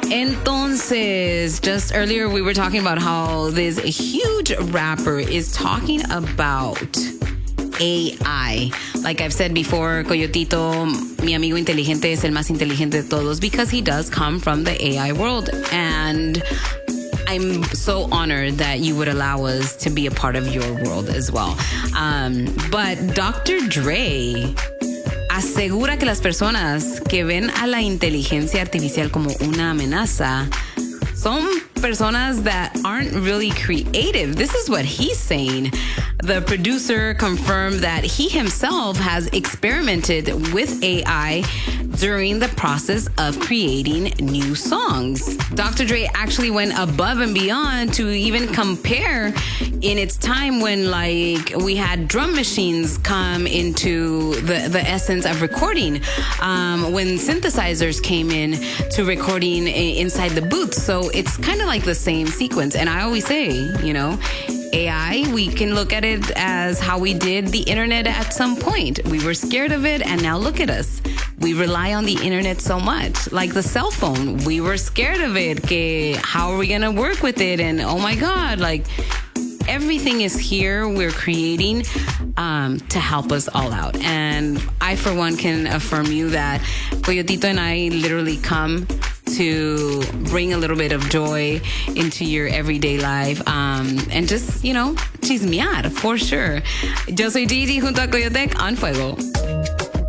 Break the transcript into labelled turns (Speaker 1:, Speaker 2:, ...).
Speaker 1: Entonces, just earlier we were talking about how this huge rapper is talking about AI. Like I've said before, Coyotito, mi amigo inteligente, es el más inteligente de todos because he does come from the AI world. And I'm so honored that you would allow us to be a part of your world as well. But Dr. Dre asegura que las personas que ven a la inteligencia artificial como una amenaza son personas that aren't really creative. This is what he's saying. The producer confirmed that he himself has experimented with AI during the process of creating new songs. Dr. Dre actually went above and beyond to even compare in its time when we had drum machines come into the essence of recording, when synthesizers came in to recording inside the booth. So it's kind of like the same sequence. And I always say, AI, we can look at it as how we did the internet at some point. We were scared of it, and now look at us. We rely on the internet so much. Like the cell phone, we were scared of it. How are we going to work with it? And oh my God, everything is here. We're creating to help us all out. And I, for one, can affirm you that Coyotito and I literally come to bring a little bit of joy into your everyday life, and just, chismear, for sure. Yo soy Gigi junto a Coyotec on Fuego.